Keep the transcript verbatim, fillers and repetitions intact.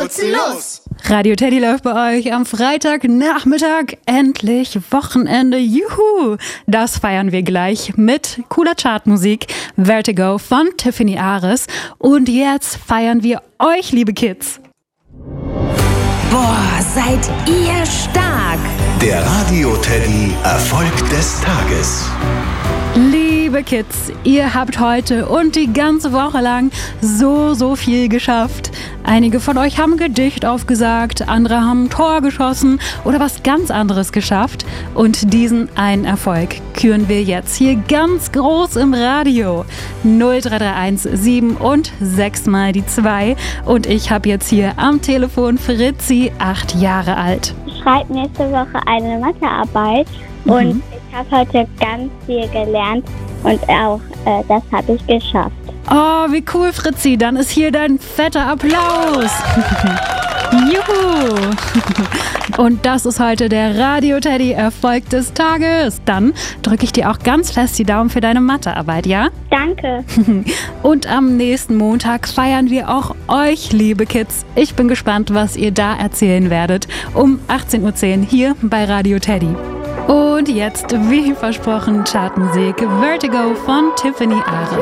Fritzi, los! Radio Teddy läuft bei euch am Freitagnachmittag. Endlich Wochenende. Juhu! Das feiern wir gleich mit cooler Chartmusik. Vertigo von Tiffany Ares. Und jetzt feiern wir euch, liebe Kids. Boah, seid ihr stark! Der Radio Teddy Erfolg des Tages. Liebe Kids, ihr habt heute und die ganze Woche lang so, so viel geschafft. Einige von euch haben ein Gedicht aufgesagt, andere haben ein Tor geschossen oder was ganz anderes geschafft. Und diesen einen Erfolg küren wir jetzt hier ganz groß im Radio. null drei drei eins sieben und sechs mal die zwei. Und ich habe jetzt hier am Telefon Fritzi, acht Jahre alt. Ich schreibe nächste Woche eine Mathearbeit mhm. und ich habe heute ganz viel gelernt und auch äh, das habe ich geschafft. Oh, wie cool, Fritzi. Dann ist hier dein fetter Applaus. Juhu. Und das ist heute der Radio Teddy Erfolg des Tages. Dann drücke ich dir auch ganz fest die Daumen für deine Mathearbeit, ja? Danke. Und am nächsten Montag feiern wir auch euch, liebe Kids. Ich bin gespannt, was ihr da erzählen werdet. Um achtzehn Uhr zehn hier bei Radio Teddy. Und jetzt, wie versprochen, Chartmusik Vertigo von Tiffany Ares.